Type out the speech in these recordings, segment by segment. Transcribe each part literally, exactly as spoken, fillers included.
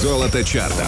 Золото чарта.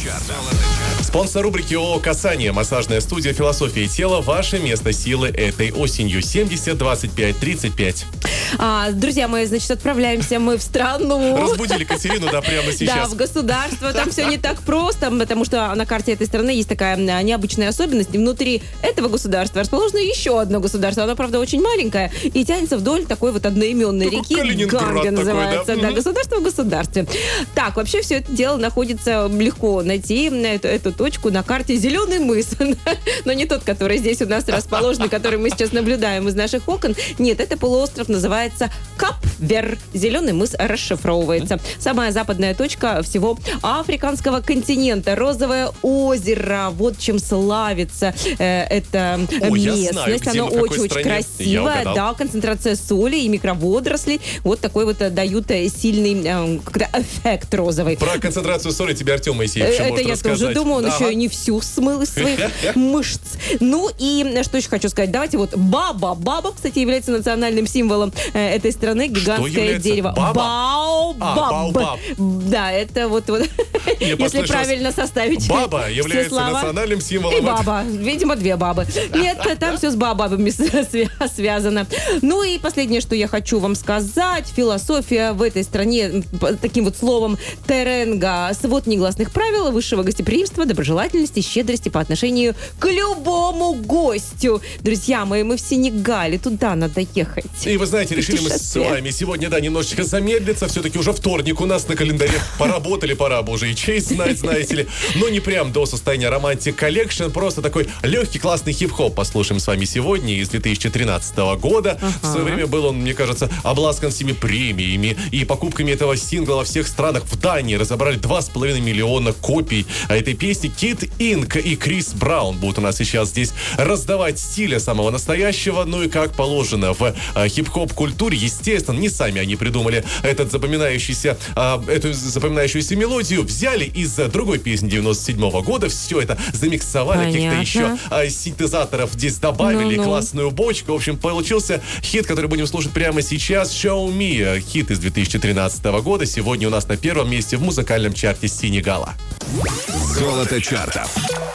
Спонсор рубрики ООО «Касание». Массажная студия «Философия тела». Ваше место силы этой осенью. семьдесят двадцать пять тридцать пять. А, друзья мои, значит, отправляемся мы в страну. Разбудили Катерину, да, прямо сейчас. Да, в государство. Там все не так просто, потому что на карте этой страны есть такая необычная особенность. Внутри этого государства расположено еще одно государство. Оно, правда, очень маленькое и тянется вдоль такой вот одноименной Такой реки. Калининград Ганга такой, называется. да? Да, Мгм. государство в государстве. Так, вообще все это дело находится легко найти эту, эту точку на карте Зеленый мыс. Но не тот, который здесь у нас расположен, который мы сейчас наблюдаем из наших окон. Нет, это полуостров называется Кап-Вер. Зеленый мыс расшифровывается. Самая западная точка всего африканского континента. Розовое озеро. Вот чем славится э, эта Ой, я местность. знаю, где Оно мы, в какой очень-очень стране. Я красивое. угадал. Да, концентрация соли и микроводорослей. Вот такой вот э, дают э, сильный э, как-то эффект розовый. Про концентрацию соли тебе Артем Моисеев еще Это может я рассказать. тоже думаю, он Ага. еще и не всю смыл из своих мышц. Ну и что еще хочу сказать? Давайте вот баба. Баба, кстати, является национальным символом э, этой страны. Гигантское является? дерево. Баба? Баобаб. А, баобаб. Да, это вот, вот если послышалось. правильно составить Баба все является слова. национальным символом. И баба. Видимо, две бабы. Нет, там все с бабами свя- связано. Ну и последнее, что я хочу вам сказать. Философия в этой стране п- таким вот словом теренга. Свод негласных правил высшего гостеприимства, доброжелательности, щедрости по отношению к любому гостю. Друзья мои, мы в Сенегале. Туда надо ехать. И вы знаете, решили мы с Путешествие. вами сегодня, да, немножечко замедлиться. Все-таки уже вторник у нас на календаре. Поработали, пора бы уже и честь знать, знаете ли. Но не прям до состояния романтик коллекшн. Просто такой легкий, классный хип-хоп послушаем с вами сегодня из две тысячи тринадцатого года. Ага. В свое время был он, мне кажется, обласкан всеми премиями и покупками этого сингла во всех странах. В Дании разобрали два с половиной миллиона копий этой песни. Кид Инк и Крис Браун будут у нас сейчас здесь раздавать стиля самого настоящего. Ну и как положено в э, хип-хоп культуре, естественно, не сами они придумали этот запоминающийся, э, эту запоминающуюся мелодию, взяли из э, другой песни девяносто седьмого года, все это замиксовали, каких-то Понятно. еще э, синтезаторов здесь добавили, Ну-ну. классную бочку. В общем, получился хит, который будем слушать прямо сейчас. Show Me, хит из две тысячи тринадцатого года. Сегодня у нас на первом месте в музыкальном чарте Сенегала. Золото чарта.